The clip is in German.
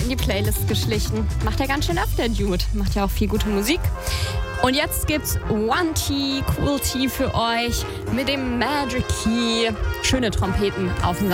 in die Playlist geschlichen. Macht er ganz schön öfter, Dude. Macht ja auch viel gute Musik. Und jetzt gibt's One T, Cool T für euch mit dem Magic Key. Schöne Trompeten auf dem